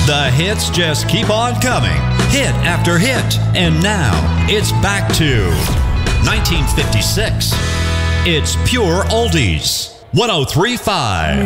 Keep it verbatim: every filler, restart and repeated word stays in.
The hits just keep on coming, hit after hit. And now, it's back to nineteen fifty-six. It's pure oldies. one oh three point five.